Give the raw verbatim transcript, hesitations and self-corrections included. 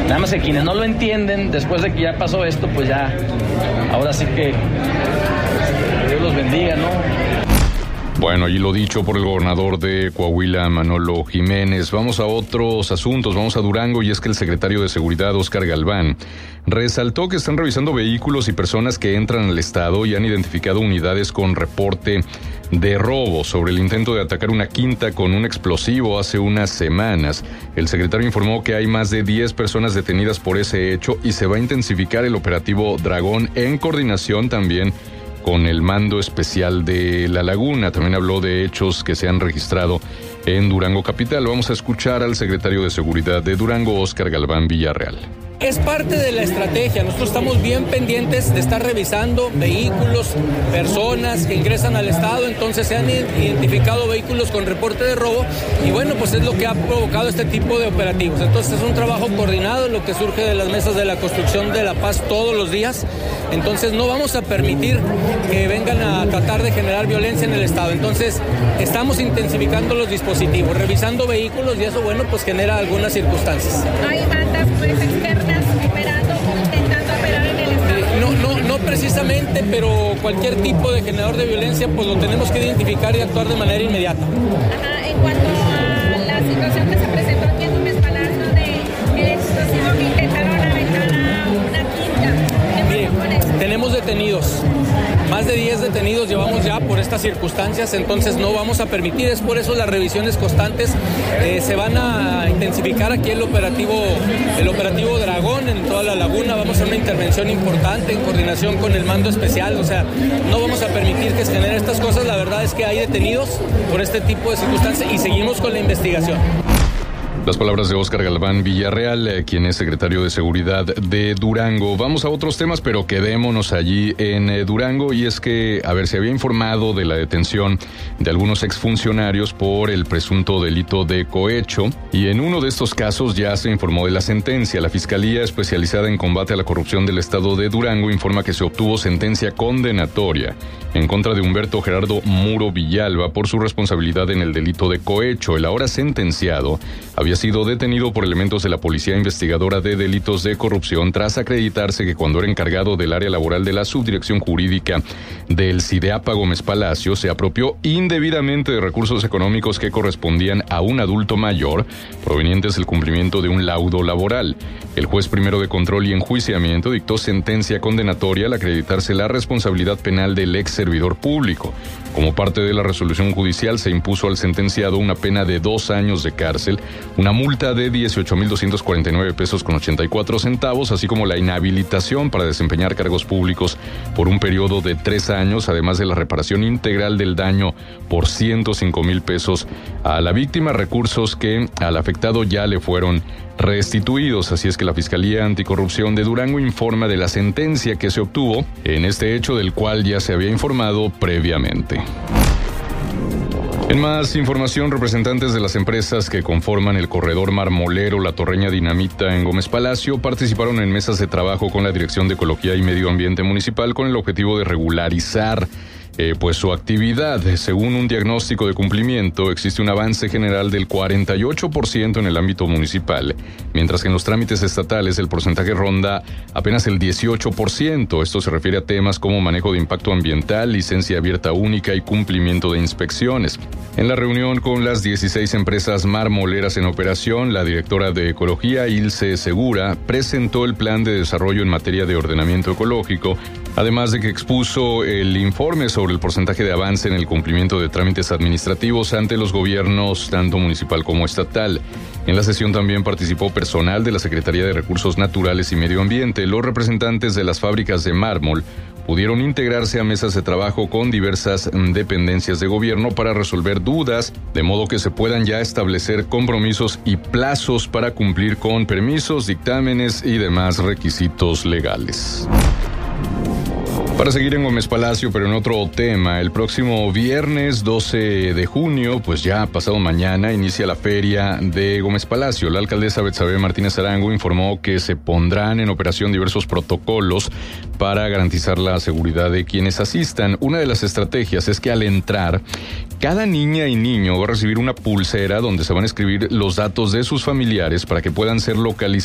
Nada más que quienes no lo entienden, después de que ya pasó esto, pues ya, ahora sí que, que Dios los bendiga, ¿no? Bueno, y lo dicho por el gobernador de Coahuila, Manolo Jiménez. Vamos a otros asuntos, vamos a Durango, y es que el secretario de Seguridad, Óscar Galván, resaltó que están revisando vehículos y personas que entran al estado y han identificado unidades con reporte de robo sobre el intento de atacar una quinta con un explosivo hace unas semanas. El secretario informó que hay más de diez personas detenidas por ese hecho y se va a intensificar el operativo Dragón en coordinación también con el Mando Especial de La Laguna. También habló de hechos que se han registrado en Durango capital. Vamos a escuchar al secretario de Seguridad de Durango, Óscar Galván Villarreal. Es parte de la estrategia. Nosotros estamos bien pendientes de estar revisando vehículos, personas que ingresan al estado. Entonces se han identificado vehículos con reporte de robo y bueno, pues es lo que ha provocado este tipo de operativos. Entonces es un trabajo coordinado, lo que surge de las mesas de la construcción de la paz todos los días. Entonces no vamos a permitir que vengan a tratar de generar violencia en el estado. Entonces estamos intensificando los dispositivos, revisando vehículos y eso, bueno, pues genera algunas circunstancias. ¿Hay bandas pues externas operando o intentando operar en el estado? Eh, no, no, no precisamente, pero cualquier tipo de generador de violencia pues lo tenemos que identificar y actuar de manera inmediata. Ajá, en cuanto a la situación que se presentó aquí en Gómez Palacio de el explosivo que intentaron aventar a una quinta. Mire, tenemos detenidos. Más de diez detenidos llevamos ya por estas circunstancias, entonces no vamos a permitir, es por eso las revisiones constantes. Eh, se van a intensificar aquí el operativo, el operativo Dragón en toda la laguna. Vamos a hacer una intervención importante en coordinación con el Mando Especial, o sea, no vamos a permitir que se generen estas cosas. La verdad es que hay detenidos por este tipo de circunstancias y seguimos con la investigación. Las palabras de Óscar Galván Villarreal, eh, quien es secretario de Seguridad de Durango. Vamos a otros temas, pero quedémonos allí en eh, Durango, y es que, a ver, se había informado de la detención de algunos exfuncionarios por el presunto delito de cohecho, y en uno de estos casos ya se informó de la sentencia. La Fiscalía Especializada en Combate a la Corrupción del Estado de Durango informa que se obtuvo sentencia condenatoria en contra de Humberto Gerardo Muro Villalba por su responsabilidad en el delito de cohecho. El ahora sentenciado había sido detenido por elementos de la Policía Investigadora de Delitos de Corrupción tras acreditarse que cuando era encargado del área laboral de la Subdirección Jurídica del CIDEAPA Gómez Palacio se apropió indebidamente de recursos económicos que correspondían a un adulto mayor provenientes del cumplimiento de un laudo laboral. El juez primero de control y enjuiciamiento dictó sentencia condenatoria al acreditarse la responsabilidad penal del ex servidor público. Como parte de la resolución judicial se impuso al sentenciado una pena de dos años de cárcel, una multa de dieciocho mil doscientos cuarenta y nueve pesos con ochenta y cuatro centavos, así como la inhabilitación para desempeñar cargos públicos por un periodo de tres años, además de la reparación integral del daño por ciento cinco mil pesos a la víctima, recursos que al afectado ya le fueron restituidos. Así es que la Fiscalía Anticorrupción de Durango informa de la sentencia que se obtuvo en este hecho, del cual ya se había informado previamente. En más información, representantes de las empresas que conforman el corredor marmolero La Torreña Dinamita en Gómez Palacio participaron en mesas de trabajo con la Dirección de Ecología y Medio Ambiente Municipal con el objetivo de regularizar Eh, pues su actividad. Según un diagnóstico de cumplimiento, existe un avance general del cuarenta y ocho por ciento en el ámbito municipal, mientras que en los trámites estatales el porcentaje ronda apenas el dieciocho por ciento. Esto se refiere a temas como manejo de impacto ambiental, licencia abierta única y cumplimiento de inspecciones. En la reunión con las dieciséis empresas marmoleras en operación, la directora de Ecología, Ilse Segura, presentó el plan de desarrollo en materia de ordenamiento ecológico, además de que expuso el informe sobre el porcentaje de avance en el cumplimiento de trámites administrativos ante los gobiernos, tanto municipal como estatal. En la sesión también participó personal de la Secretaría de Recursos Naturales y Medio Ambiente. Los representantes de las fábricas de mármol pudieron integrarse a mesas de trabajo con diversas dependencias de gobierno para resolver dudas, de modo que se puedan ya establecer compromisos y plazos para cumplir con permisos, dictámenes y demás requisitos legales. Para seguir en Gómez Palacio, pero en otro tema, el próximo viernes doce de junio, pues ya pasado mañana, inicia la feria de Gómez Palacio. La alcaldesa Betsabe Martínez Arango informó que se pondrán en operación diversos protocolos para garantizar la seguridad de quienes asistan. Una de las estrategias es que al entrar, cada niña y niño va a recibir una pulsera donde se van a escribir los datos de sus familiares para que puedan ser localizados